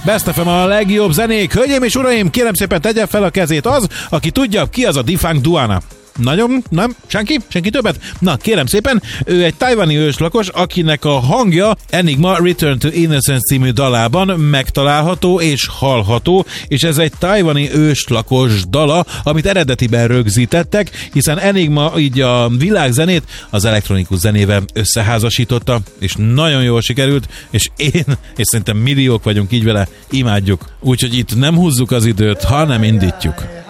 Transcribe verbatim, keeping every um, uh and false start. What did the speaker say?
Best ef em a legjobb zenék. Hölgyeim és uraim, kérem szépen tegye fel a kezét az, aki tudja, ki az a Defunk Duana. Nagyon? Nem? Senki? Senki többet? Na, kérem szépen, ő egy tajvani őslakos, akinek a hangja Enigma Return to Innocence című dalában megtalálható és hallható, és ez egy tajvani őslakos dala, amit eredetiben rögzítettek, hiszen Enigma így a világzenét az elektronikus zenével összeházasította, és nagyon jól sikerült, és én, és szerintem milliók vagyunk így vele, imádjuk. Úgyhogy itt nem húzzuk az időt, hanem indítjuk.